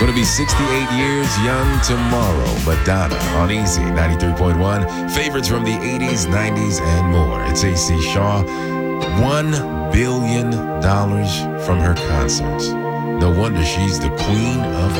Going to be 68 years young tomorrow. Madonna on Easy 93.1. Favorites from the 80s, 90s, and more. It's AC Shaw. $1 billion from her concerts. No wonder she's the queen of